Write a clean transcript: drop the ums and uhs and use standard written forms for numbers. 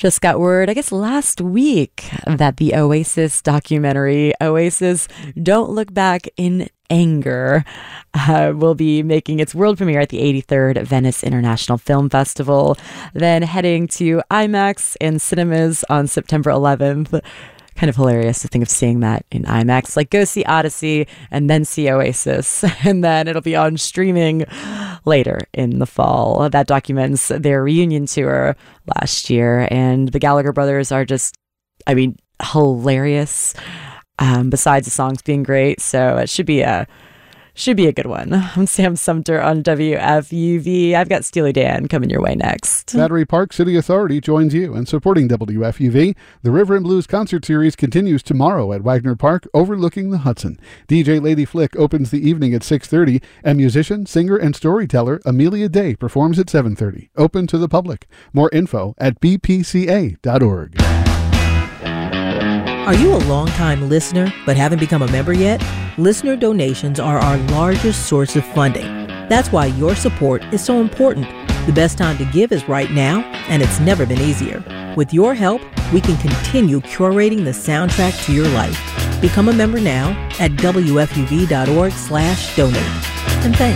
Just got word, I guess last week, that the Oasis documentary, Oasis Don't Look Back in Anger, will be making its world premiere at the 83rd Venice International Film Festival, then heading to IMAX and cinemas on September 11th. Kind of hilarious to think of seeing that in IMAX. Like, go see Odyssey and then see Oasis, and then it'll be on streaming later in the fall. That documents their reunion tour last year, and the Gallagher brothers are just, hilarious. Besides the songs being great, so it should be a good one. I'm Sam Sumter on WFUV. I've got Steely Dan coming your way next. Battery Park City Authority joins you in supporting WFUV. The River and Blues concert series continues tomorrow at Wagner Park, overlooking the Hudson. DJ Lady Flick opens the evening at 6:30, and musician, singer, and storyteller Amelia Day performs at 7:30. Open to the public. More info at bpca.org. Are you a longtime listener but haven't become a member yet? Listener donations are our largest source of funding. That's why your support is so important. The best time to give is right now, and it's never been easier. With your help, we can continue curating the soundtrack to your life. Become a member now at wfuv.org/donate. And thanks.